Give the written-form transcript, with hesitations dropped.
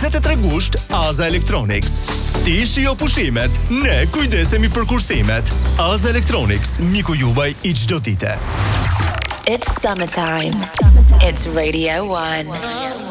23 gusht Aza Electronics. Ti shijo pushimet, ne kujdesemi për kursimet. Aza Electronics, miku juaj I çdo dite. It's summertime. It's Radio 1.